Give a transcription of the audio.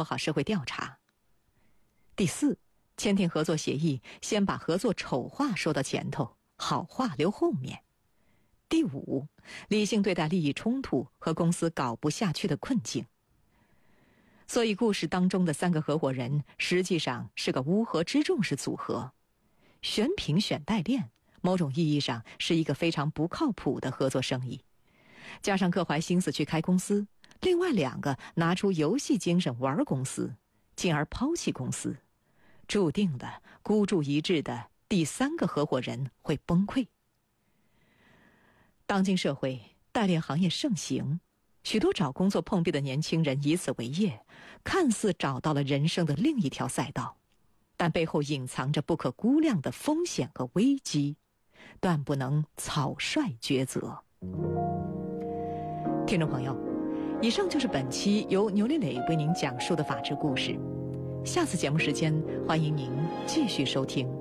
做好社会调查。第四，签订合作协议，先把合作丑话说到前头，好话留后面。第五，理性对待利益冲突和公司搞不下去的困境。所以故事当中的3个合伙人实际上是个乌合之众式组合，选品选代练，某种意义上是一个非常不靠谱的合作生意。加上各怀心思去开公司，另外2个拿出游戏精神玩公司，进而抛弃公司，注定的孤注一掷的第3个合伙人会崩溃。当今社会代练行业盛行，许多找工作碰壁的年轻人以此为业，看似找到了人生的另一条赛道，但背后隐藏着不可估量的风险和危机，断不能草率抉择。听众朋友，以上就是本期由牛磊磊为您讲述的法治故事。下次节目时间，欢迎您继续收听。